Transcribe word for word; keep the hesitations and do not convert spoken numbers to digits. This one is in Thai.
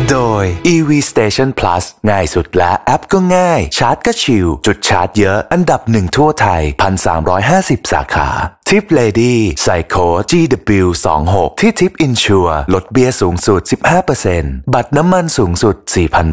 โดย อี วี Station Plus ง่ายสุดและแอปก็ง่ายชาร์จก็ชิลจุดชาร์จเยอะอันดับหนึ่งทั่วไทย หนึ่งพันสามร้อยห้าสิบ สาขาทิป Lady ใส่โค้ด จี ดับเบิลยู ยี่สิบหก ที่ทิป Insure ลดเบี้ยสูงสุด สิบห้าเปอร์เซ็นต์ บัตรน้ำมันสูงสุด สี่พัน